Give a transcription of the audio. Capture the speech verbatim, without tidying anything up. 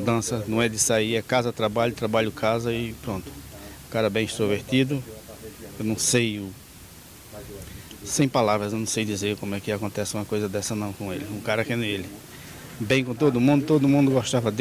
dança, não é de sair, é casa, trabalho, trabalho, casa e pronto. Um cara bem extrovertido, eu não sei, o... sem palavras, eu não sei dizer como é que acontece uma coisa dessa não com ele. Um cara que nem ele, bem com todo mundo, todo mundo gostava dele.